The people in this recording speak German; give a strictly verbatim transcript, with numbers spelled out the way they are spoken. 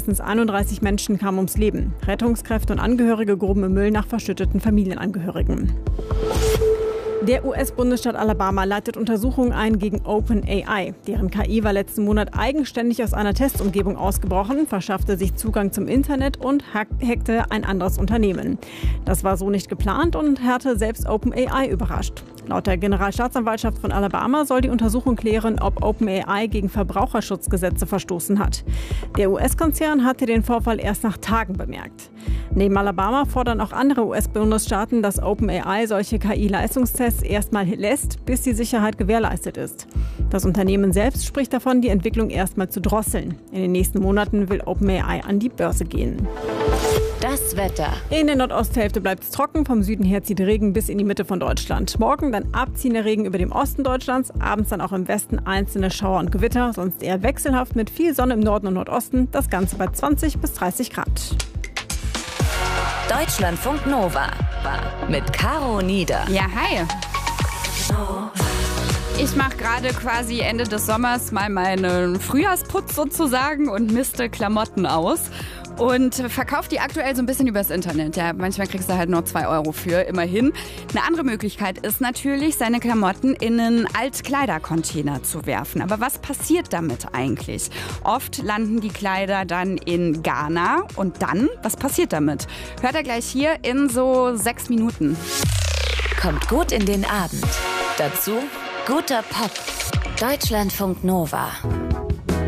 Mindestens einunddreißig Menschen kamen ums Leben. Rettungskräfte und Angehörige gruben im Müll nach verschütteten Familienangehörigen. Der U S-Bundesstaat Alabama leitet Untersuchungen ein gegen OpenAI. Deren K I war letzten Monat eigenständig aus einer Testumgebung ausgebrochen, verschaffte sich Zugang zum Internet und hackte ein anderes Unternehmen. Das war so nicht geplant und hatte selbst OpenAI überrascht. Laut der Generalstaatsanwaltschaft von Alabama soll die Untersuchung klären, ob OpenAI gegen Verbraucherschutzgesetze verstoßen hat. Der U S-Konzern hatte den Vorfall erst nach Tagen bemerkt. Neben Alabama fordern auch andere U S-Bundesstaaten, dass OpenAI solche K I-Leistungstests erstmal lässt, bis die Sicherheit gewährleistet ist. Das Unternehmen selbst spricht davon, die Entwicklung erstmal zu drosseln. In den nächsten Monaten will OpenAI an die Börse gehen. Das Wetter. In der Nordosthälfte bleibt es trocken, vom Süden her zieht Regen bis in die Mitte von Deutschland. Morgen dann abziehender Regen über dem Osten Deutschlands, abends dann auch im Westen einzelne Schauer und Gewitter, sonst eher wechselhaft mit viel Sonne im Norden und Nordosten, das Ganze bei zwanzig bis dreißig Grad. Deutschlandfunk Nova mit Caro Nieder. Ja, hi. Ich mache gerade quasi Ende des Sommers mal meinen Frühjahrsputz sozusagen und miste Klamotten aus. Und verkauft die aktuell so ein bisschen übers Internet. Ja, manchmal kriegst du halt nur zwei Euro für, immerhin. Eine andere Möglichkeit ist natürlich, seine Klamotten in einen Altkleidercontainer zu werfen. Aber was passiert damit eigentlich? Oft landen die Kleider dann in Ghana. Und dann, was passiert damit? Hört ihr gleich hier in so sechs Minuten. Kommt gut in den Abend. Dazu guter Pop. Deutschlandfunk Nova.